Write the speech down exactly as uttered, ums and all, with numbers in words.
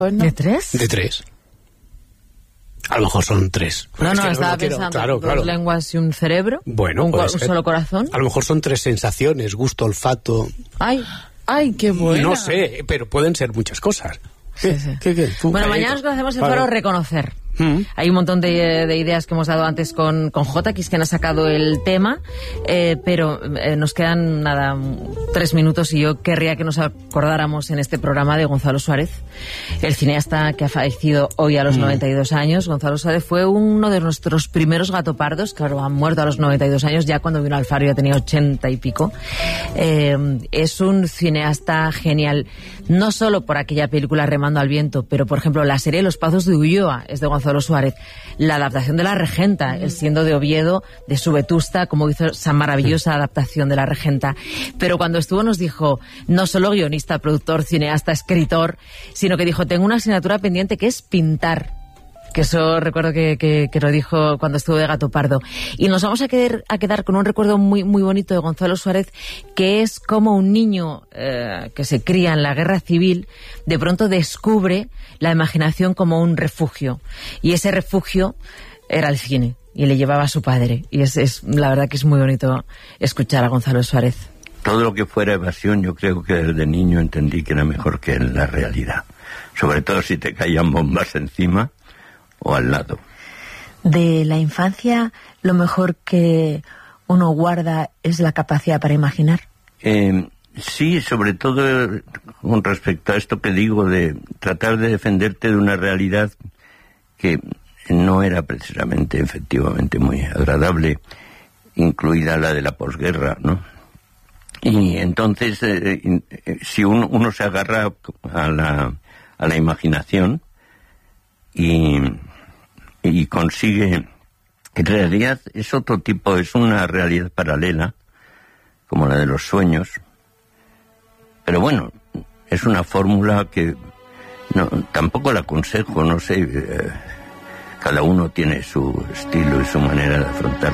Bueno. ¿De tres? De tres. A lo mejor son tres. No, Es no, que estaba lo quiero- pensando, claro, dos claro. lenguas y un cerebro, Bueno, un, puede co- un ser. solo corazón. A lo mejor son tres sensaciones, gusto, olfato. Ay, Ay, qué bueno. No sé, pero pueden ser muchas cosas. sí, sí. ¿Qué, qué? Tú, Bueno, Calleto. mañana nos conocemos el Vale. foro Reconocer. Mm. Hay un montón de, de ideas que hemos dado antes con, con Jota, que es quien ha sacado el tema, eh, pero eh, nos quedan, nada, tres minutos y yo querría que nos acordáramos en este programa de Gonzalo Suárez, el cineasta que ha fallecido hoy a los Mm. noventa y dos años. Gonzalo Suárez fue uno de nuestros primeros gatopardos, que han muerto a los noventa y dos años, ya cuando vino al Faro ya tenía ochenta y pico. Eh, es un cineasta genial, no solo por aquella película Remando al viento, pero por ejemplo la serie Los Pazos de Ulloa es de Gonzalo Suárez, la adaptación de La Regenta, él siendo de Oviedo, de su Vetusta, como hizo esa maravillosa adaptación de La Regenta. Pero cuando estuvo nos dijo, no solo guionista, productor, cineasta, escritor, sino que dijo, tengo una asignatura pendiente que es pintar. Que eso recuerdo que, que, que lo dijo cuando estuvo de Gato Pardo. Y nos vamos a quedar, a quedar con un recuerdo muy, muy bonito de Gonzalo Suárez, que es como un niño eh, que se cría en la guerra civil, de pronto descubre la imaginación como un refugio. Y ese refugio era el cine, y le llevaba a su padre. Y es, es la verdad que es muy bonito escuchar a Gonzalo Suárez. Todo lo que fuera evasión, yo creo que desde niño entendí que era mejor que en la realidad. Sobre todo si te caían bombas encima o al lado. De la infancia, lo mejor que uno guarda es la capacidad para imaginar. Eh, sí, sobre todo eh, con respecto a esto que digo de tratar de defenderte de una realidad que no era precisamente, efectivamente, muy agradable, incluida la de la posguerra, ¿no? Y entonces, eh, eh, si uno, uno se agarra a la, a la imaginación y, y consigue, en realidad es otro tipo, es una realidad paralela, como la de los sueños, pero bueno, es una fórmula que no, tampoco la aconsejo, no sé, eh, cada uno tiene su estilo y su manera de afrontar